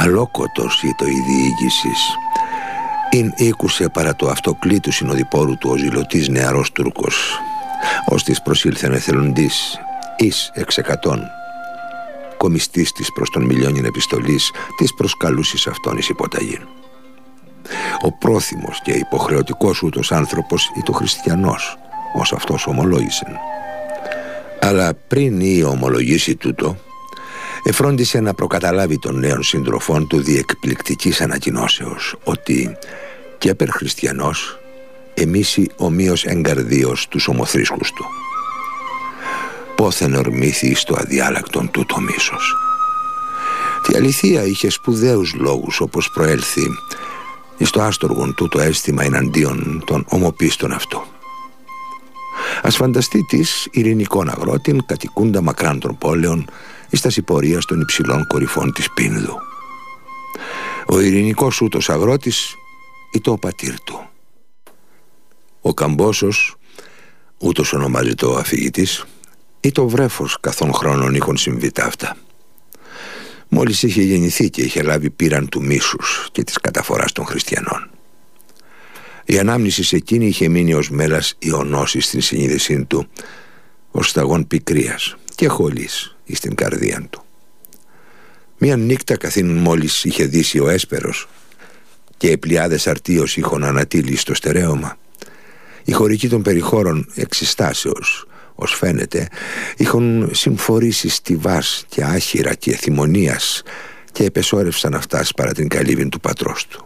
αλόκοτος ή το η διοίκησης. Ειν ήκουσε παρά το αυτοκλή του συνοδοιπόρου του ο ζηλωτής νεαρός Τούρκος, ως της προσήλθεν εθελοντής εις 600, κομιστής της προς τον μιλιόνιν επιστολής της προσκαλούσης αυτόν εις υποταγήν. Ο πρόθυμος και υποχρεωτικός ούτως άνθρωπος ή το χριστιανός, ως αυτός ομολόγησεν. Αλλά πριν ή ομολογήσει τούτο, εφρόντισε να προκαταλάβει των νέων συντροφών του διεκπληκτικής ανακοινώσεως ότι και περ χριστιανός εμίσι ομοίως εγκαρδίος τους ομοθρήσκους του. Πόθεν ορμήθη στο αδιάλακτον τούτο μίσος. Τη αληθεία είχε σπουδαίους λόγους, όπως προέλθει εις το άστοργον τούτο αίσθημα εναντίον των ομοπίστων αυτού. Ας φανταστεί της ειρηνικών αγρότην κατοικούντα μακράν των πόλεων εις τας υπορίας των υψηλών κορυφών της Πίνδου. Ο ειρηνικός ούτως αγρότης ήτο ο πατήρ του. Ο Καμπόσος, ούτως ονομάζεται ο αφηγητής, ήτο βρέφος καθόν χρόνων είχον συμβεί ταύτα. Μόλις είχε γεννηθεί και είχε λάβει πείραν του μίσους και της καταφοράς των χριστιανών. Η ανάμνηση σε εκείνη είχε μείνει ως μέλας ιονώσει στην συνείδησή του, ως σταγόν πικρίας και χολής εις την καρδία του. Μια νύχτα καθήν μόλις είχε δύσει ο έσπερος και οι πλειάδες αρτίως είχον ανατείλει στο στερέωμα, οι χωρικοί των περιχώρων εξιστάσεως, ως φαίνεται, είχον συμφορήσει στιβάς και άχυρα και θυμονίας και επεσόρευσαν αυτάς παρά την καλύβην του πατρός του.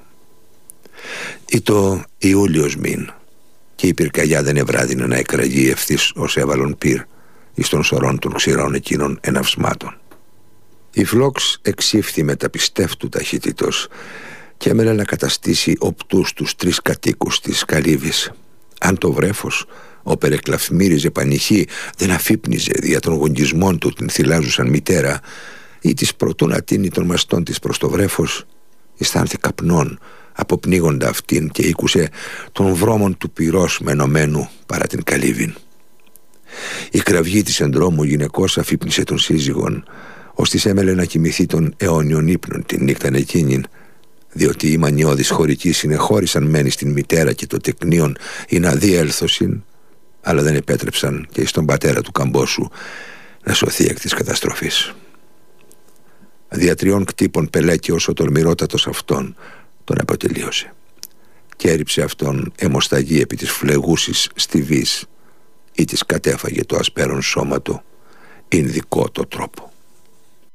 Ήτο Ιούλιος μήν και η πυρκαγιά δεν ευράδυνε να εκραγεί ευθύς ως έβαλον πυρ εις των σωρών των ξηρών εκείνων εναυσμάτων. Η φλόξ εξήφθη με τα πιστεύτου ταχύτητος και έμελε να καταστήσει οπτούς τους 3 κατοίκους της καλύβης. Αν το βρέφος όπερ εκλαφμύριζε πανηχή, δεν αφύπνιζε δια των γονγκισμών του την θυλάζουσαν μητέρα, ή της προτού να τίνει των μαστών της προς το βρέφος, αισθάνθη καπνών αποπνίγοντα αυτήν και ήκουσε των βρώμων του πυρός μενωμένου παρά την καλύβην. Η κραυγή της ενδρόμου γυναικός αφύπνισε τον σύζυγον, ως της έμελε να κοιμηθεί των αιώνιων ύπνων την νύχταν εκείνην, διότι οι μανιώδεις χωρικοί συνεχώρησαν μένει στην μητέρα και το τεκνίον ή να διέλθωσιν, αλλά δεν επέτρεψαν και στον πατέρα του Καμπόσου να σωθεί εκ της καταστροφής. Δια 3 κτύπων πελέκει όσο τολμηρότατος αυτόν τον αποτελείωσε και έριψε αυτόν αιμοσταγή επί της φλεγούσης στιβής ή της κατέφαγε το ασπέρον σώμα του ειν δικό το τρόπο.